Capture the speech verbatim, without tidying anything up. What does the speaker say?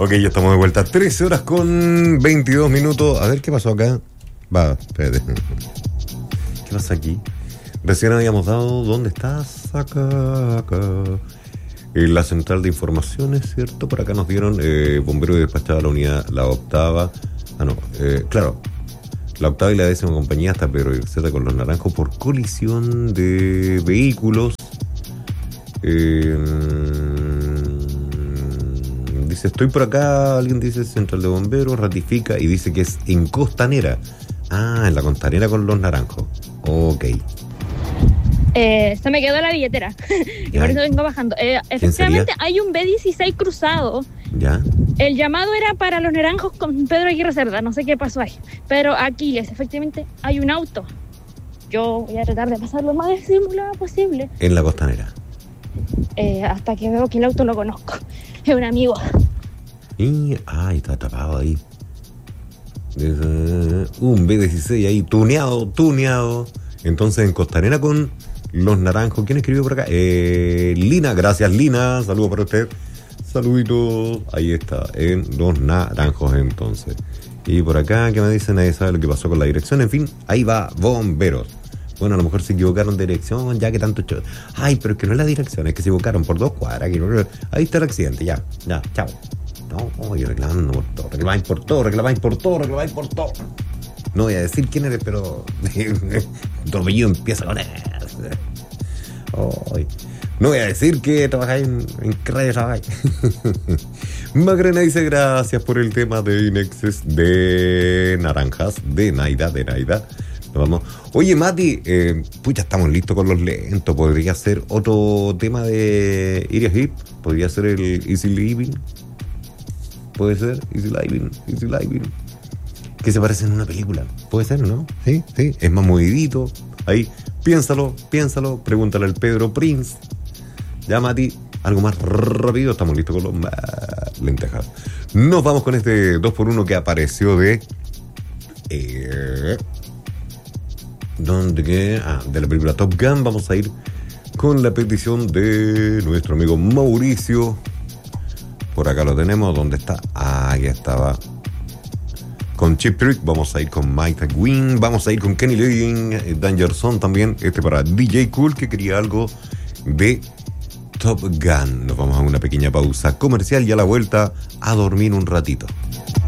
Ok, ya estamos de vuelta. trece horas con veintidós minutos. A ver qué pasó acá. Va, espérate. ¿Qué pasa aquí? Recién habíamos dado. ¿Dónde estás? Acá, acá. En la central de informaciones, ¿cierto? Por acá nos dieron eh, bombero y despachada la unidad, la octava. Ah, no, eh, claro. La octava y la décima compañía hasta Pedro Irceta con los naranjos por colisión de vehículos. Eh, dice, estoy por acá, alguien dice central de bomberos, ratifica y dice que es en Costanera. Ah, en la Costanera con los naranjos. Ok. Eh, se me quedó la billetera y por eso vengo bajando. Eh, efectivamente hay un B dieciséis cruzado. ¿Ya? El llamado era para los naranjos con Pedro Aguirre Cerda, no sé qué pasó ahí. Pero Aquiles, efectivamente hay un auto. Yo voy a tratar de pasar lo más disimulado posible. En la Costanera. Eh, hasta que veo que el auto lo conozco. Es un amigo. Y, ay, está atrapado ahí. Un B dieciséis ahí, tuneado, tuneado. Entonces en Costanera con los naranjos. ¿Quién escribió por acá? Eh, Lina, gracias Lina. Saludos para usted. Saluditos. Ahí está, en los naranjos entonces. Y por acá, ¿qué me dicen? Nadie sabe lo que pasó con la dirección. En fin, ahí va, bomberos. Bueno, a lo mejor se equivocaron de dirección, ya que tanto... Cho- Ay, pero es que no es la dirección, es que se equivocaron por dos cuadras. Que no... Ahí está el accidente, ya, ya, chao. No, oye, reclamando por todo, reclamáis por todo, reclamáis por todo, reclamáis por todo. No voy a decir quién eres, pero tu apellido empieza con eso. Oh, no voy a decir que trabajáis en, en qué radio trabajáis. Magrena dice gracias por el tema de Inexes de naranjas, de Naida, de Naida. Nos vamos. Oye, Mati, eh, pues ya estamos listos con los lentos. ¿Podría ser otro tema de Iris Hip? ¿Podría ser el Easy Living? ¿Puede ser? Easy Living, Easy Living. Que se parece en una película. ¿Puede ser, no? Sí, sí. Es más movidito. Ahí, piénsalo, piénsalo. Pregúntale al Pedro Prince. Ya, Mati, algo más rápido. Estamos listos con los más lentejas. Nos vamos con este dos por uno que apareció de... Eh, ¿Dónde qué? Ah, de la película Top Gun. Vamos a ir con la petición de nuestro amigo Mauricio. Por acá lo tenemos. ¿Dónde está? Ah, ya estaba. Con Chip Trick, vamos a ir con Mike Wynn, vamos a ir con Kenny Loggins, Danger Zone también, este para D J Cool que quería algo de Top Gun. Nos vamos a una pequeña pausa comercial y a la vuelta a dormir un ratito.